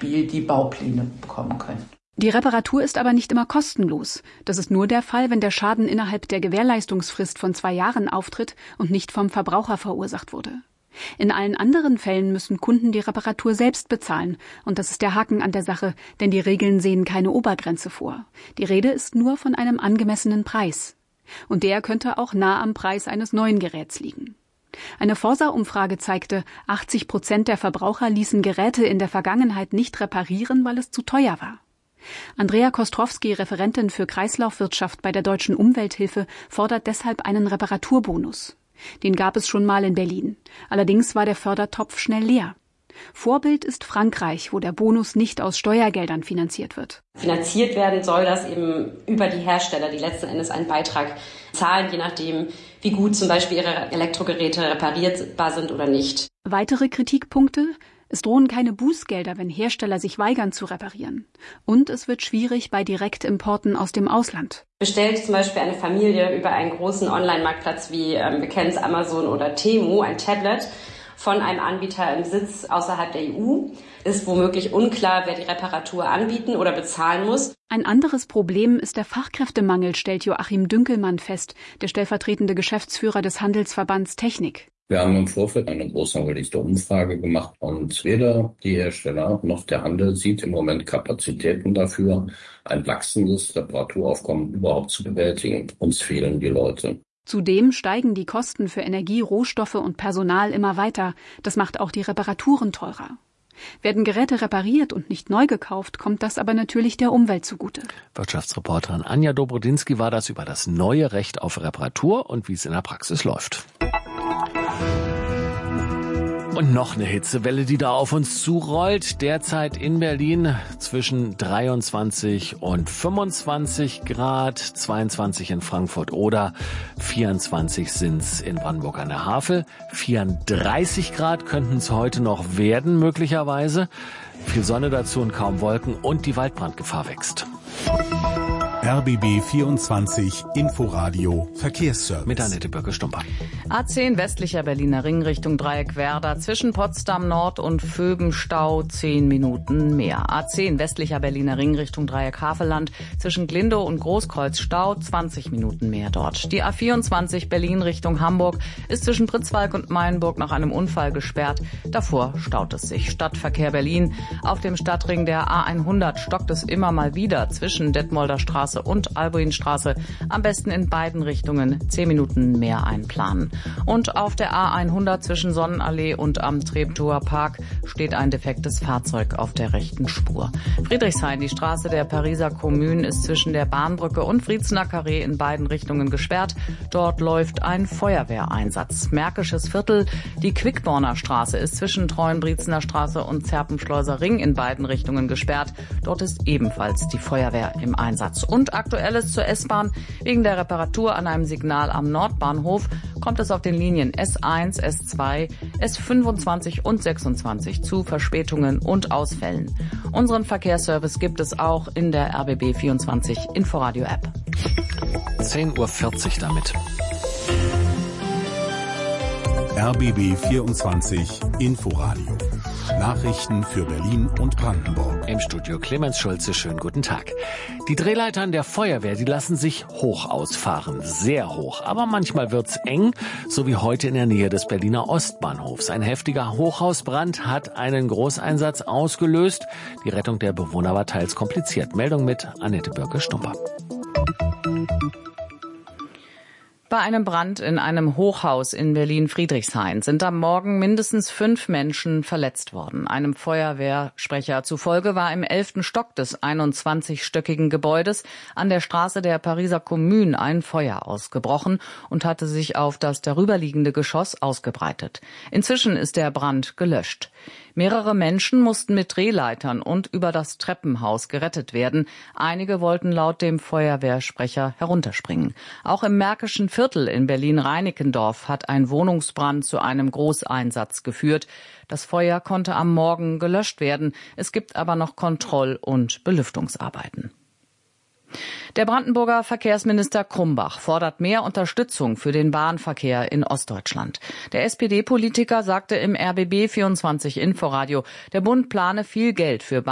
Beispiel die Baupläne bekommen können. Die Reparatur ist aber nicht immer kostenlos. Das ist nur der Fall, wenn der Schaden innerhalb der Gewährleistungsfrist von 2 Jahren auftritt und nicht vom Verbraucher verursacht wurde. In allen anderen Fällen müssen Kunden die Reparatur selbst bezahlen. Und das ist der Haken an der Sache, denn die Regeln sehen keine Obergrenze vor. Die Rede ist nur von einem angemessenen Preis. Und der könnte auch nah am Preis eines neuen Geräts liegen. Eine Forsa-Umfrage zeigte, 80% der Verbraucher ließen Geräte in der Vergangenheit nicht reparieren, weil es zu teuer war. Andrea Kostrowski, Referentin für Kreislaufwirtschaft bei der Deutschen Umwelthilfe, fordert deshalb einen Reparaturbonus. Den gab es schon mal in Berlin. Allerdings war der Fördertopf schnell leer. Vorbild ist Frankreich, wo der Bonus nicht aus Steuergeldern finanziert wird. Finanziert werden soll das eben über die Hersteller, die letzten Endes einen Beitrag zahlen, je nachdem, wie gut zum Beispiel ihre Elektrogeräte reparierbar sind oder nicht. Weitere Kritikpunkte? Es drohen keine Bußgelder, wenn Hersteller sich weigern zu reparieren. Und es wird schwierig bei Direktimporten aus dem Ausland. Bestellt zum Beispiel eine Familie über einen großen Online-Marktplatz wie wir kennen es Amazon oder Temu ein Tablet von einem Anbieter im Sitz außerhalb der EU, ist womöglich unklar, wer die Reparatur anbieten oder bezahlen muss. Ein anderes Problem ist der Fachkräftemangel, stellt Joachim Dünkelmann fest, der stellvertretende Geschäftsführer des Handelsverbands Technik. Wir haben im Vorfeld eine groß angelegte Umfrage gemacht und weder die Hersteller noch der Handel sieht im Moment Kapazitäten dafür, ein wachsendes Reparaturaufkommen überhaupt zu bewältigen. Uns fehlen die Leute. Zudem steigen die Kosten für Energie, Rohstoffe und Personal immer weiter. Das macht auch die Reparaturen teurer. Werden Geräte repariert und nicht neu gekauft, kommt das aber natürlich der Umwelt zugute. Wirtschaftsreporterin Anja Dobrodinsky war das über das neue Recht auf Reparatur und wie es in der Praxis läuft. Und noch eine Hitzewelle, die da auf uns zurollt. Derzeit in Berlin zwischen 23 und 25 Grad, 22 in Frankfurt oder 24 sind's in Brandenburg an der Havel. 34 Grad könnten es heute noch werden, möglicherweise. Viel Sonne dazu und kaum Wolken und die Waldbrandgefahr wächst. RBB 24 Inforadio Verkehrsservice. Mit Annette Böcke-Stumper. A10 westlicher Berliner Ring Richtung Dreieck Werder. Zwischen Potsdam Nord und Vöbenstau 10 Minuten mehr. A10 westlicher Berliner Ring Richtung Dreieck Havelland. Zwischen Glindow und Großkreuz Stau 20 Minuten mehr dort. Die A24 Berlin Richtung Hamburg ist zwischen Pritzwalk und Meilenburg nach einem Unfall gesperrt. Davor staut es sich. Stadtverkehr Berlin. Auf dem Stadtring der A100 stockt es immer mal wieder zwischen Detmolder Straße und Albuinstraße. Am besten in beiden Richtungen 10 Minuten mehr einplanen. Und auf der A100 zwischen Sonnenallee und am Treptower Park steht ein defektes Fahrzeug auf der rechten Spur. Friedrichshain, die Straße der Pariser Kommune, ist zwischen der Bahnbrücke und Friedzener Karree in beiden Richtungen gesperrt. Dort läuft ein Feuerwehreinsatz. Märkisches Viertel, die Quickborner Straße ist zwischen Treuenbrietzener Straße und Zerpenschleuser Ring in beiden Richtungen gesperrt. Dort ist ebenfalls die Feuerwehr im Einsatz. Und Aktuelles zur S-Bahn. Wegen der Reparatur an einem Signal am Nordbahnhof kommt es auf den Linien S1, S2, S25 und 26 zu Verspätungen und Ausfällen. Unseren Verkehrsservice gibt es auch in der RBB 24 Inforadio App. 10:40 Uhr damit. RBB 24 Inforadio. Nachrichten für Berlin und Brandenburg. Im Studio Clemens Schulze, schönen guten Tag. Die Drehleitern der Feuerwehr, die lassen sich hoch ausfahren, sehr hoch. Aber manchmal wird's eng, so wie heute in der Nähe des Berliner Ostbahnhofs. Ein heftiger Hochhausbrand hat einen Großeinsatz ausgelöst. Die Rettung der Bewohner war teils kompliziert. Meldung mit Annette Böcke-Stumper. Bei einem Brand in einem Hochhaus in Berlin-Friedrichshain sind am Morgen mindestens 5 Menschen verletzt worden. Einem Feuerwehrsprecher zufolge war im 11. Stock des 21-stöckigen Gebäudes an der Straße der Pariser Kommune ein Feuer ausgebrochen und hatte sich auf das darüberliegende Geschoss ausgebreitet. Inzwischen ist der Brand gelöscht. Mehrere Menschen mussten mit Drehleitern und über das Treppenhaus gerettet werden. Einige wollten laut dem Feuerwehrsprecher herunterspringen. Auch im Märkischen Viertel in Berlin-Reinickendorf hat ein Wohnungsbrand zu einem Großeinsatz geführt. Das Feuer konnte am Morgen gelöscht werden. Es gibt aber noch Kontroll- und Belüftungsarbeiten. Der Brandenburger Verkehrsminister Krumbach fordert mehr Unterstützung für den Bahnverkehr in Ostdeutschland. Der SPD-Politiker sagte im RBB 24 Inforadio, der Bund plane viel Geld für